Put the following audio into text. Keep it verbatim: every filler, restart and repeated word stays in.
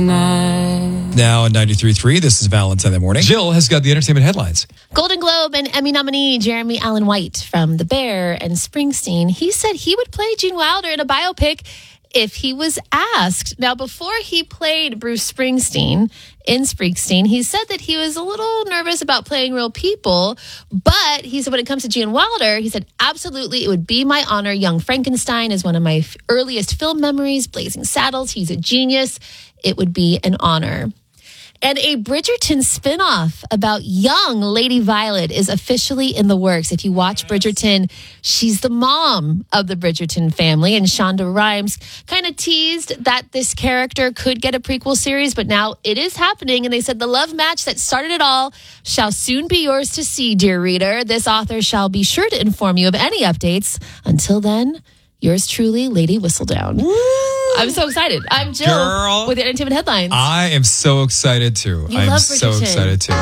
Now at ninety-three point three, this is Valentine in the Morning. Jill has got the entertainment headlines. Golden Globe and Emmy nominee Jeremy Allen White from The Bear and Springsteen, he said he would play Gene Wilder in a biopic if he was asked. Now, before he played Bruce Springsteen in Springsteen, he said that he was a little nervous about playing real people, but he said when it comes to Gene Wilder, he said, absolutely, it would be my honor. Young Frankenstein is one of my f- earliest film memories. Blazing Saddles, he's a genius. It would be an honor. And a Bridgerton spinoff about young Lady Violet is officially in the works. If you watch Bridgerton, she's the mom of the Bridgerton family. And Shonda Rhimes kind of teased that this character could get a prequel series, but now it is happening. And they said the love match that started it all shall soon be yours to see, dear reader. This author shall be sure to inform you of any updates. Until then, yours truly, Lady Whistledown. Woo! I'm so excited. I'm Jill Girl. with the entertainment headlines. I am so excited too. You I'm love so Bridgerton. excited too.